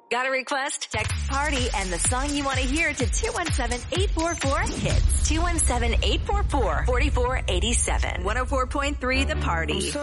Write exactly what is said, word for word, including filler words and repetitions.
Got a request? Text PARTY and the song you want to hear to two one seven, eight four four, HITS. two one seven, eight four four, four four eight seven. one oh four point three The Party.